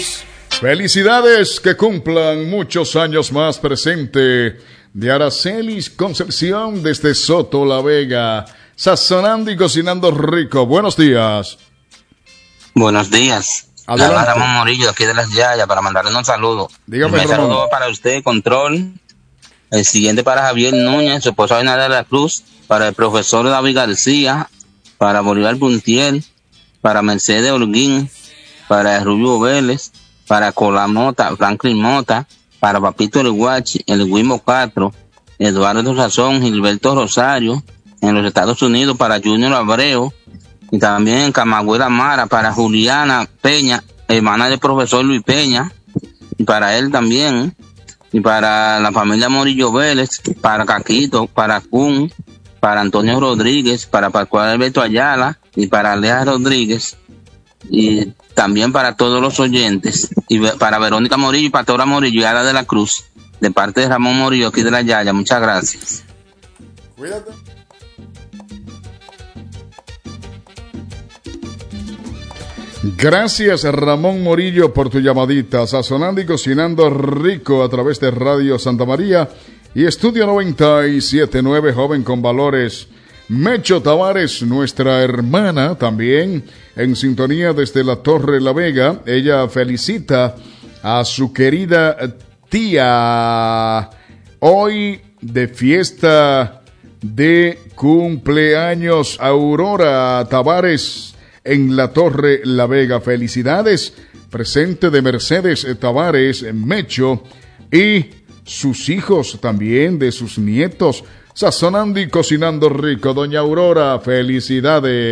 país. Felicidades, que cumplan muchos años más. Presente de Aracelis Concepción desde Soto La Vega, sazonando y cocinando rico. Buenos días. Buenos días. Adelante. Habla Ramón Morillo, aquí de Las Yayas, para mandarle un saludo. Dígame, Un Ramón. saludo para usted, Control. El siguiente para Javier Núñez, su esposa Aina de la Cruz, para el profesor David García, para Bolívar Puntiel, para Mercedes Holguín, para Rubio Vélez, para Colamota, Franklin Mota, para Papito El Guachi, el Guimo Castro, Eduardo Sazón, Gilberto Rosario, en los Estados Unidos para Junior Abreu, y también en Camagüey Mara para Juliana Peña, hermana del profesor Luis Peña, y para él también, y para la familia Morillo Vélez, para Caquito, para Kun, para Antonio Rodríguez, para Pascual Alberto Ayala, y para Lea Rodríguez, y también para todos los oyentes, y para Verónica Morillo y Pastora Morillo y Ada de la Cruz, de parte de Ramón Morillo, aquí de La Yaya. Muchas gracias. Cuídate. Gracias, Ramón Morillo, por tu llamadita. Sazonando y cocinando rico a través de Radio Santa María y Estudio 97.9, Joven con Valores. Mecho Tavares, nuestra hermana, también en sintonía desde la Torre La Vega. Ella felicita a su querida tía hoy de fiesta de cumpleaños, Aurora Tavares, en la Torre La Vega. Felicidades, presente de Mercedes Tavares, Mecho, y sus hijos también, de sus nietos, sazonando y cocinando rico. Doña Aurora, felicidades.